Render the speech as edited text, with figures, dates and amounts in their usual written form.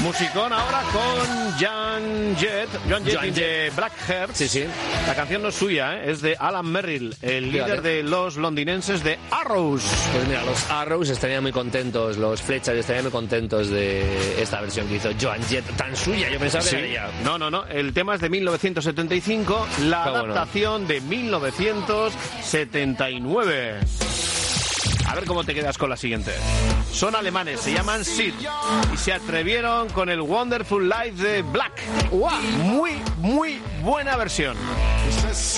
Musicón ahora con Joan Jett y de Blackheart. Sí, sí. La canción no es suya, es de Alan Merrill, el líder de los londinenses de Arrows. Pues mira, los Arrows estarían muy contentos, los Flechas estarían muy contentos de esta versión que hizo Joan Jett, tan suya. Yo pensaba que era ella. No. El tema es de 1975, la adaptación de 1979. A ver cómo te quedas con la siguiente. Son alemanes, se llaman Sid y se atrevieron con el Wonderful Life de Black. ¡Wow! Muy buena versión.